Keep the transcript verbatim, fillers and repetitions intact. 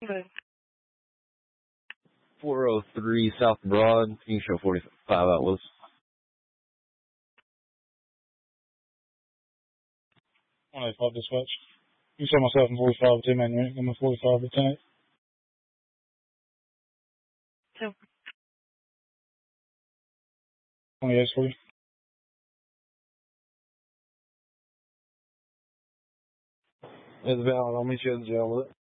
four oh three South Broad. You can show forty-five outlets. one eighty-five dispatch. You saw myself in forty-five, two man unit, I'm in forty-five, Lieutenant. Two. twenty-eight for you. It's valid. I'll meet you at the jail with it.